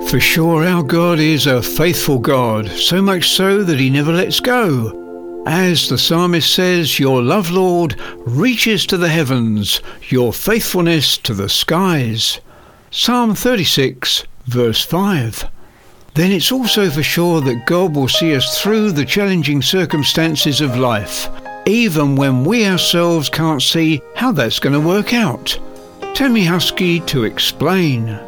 For sure our God is a faithful God, so much so that he never lets go. As the psalmist says, your love, Lord, reaches to the heavens, your faithfulness to the skies. Psalm 36, verse 5. Then it's also for sure that God will see us through the challenging circumstances of life, even when we ourselves can't see how that's going to work out. Tammy Husky to explain.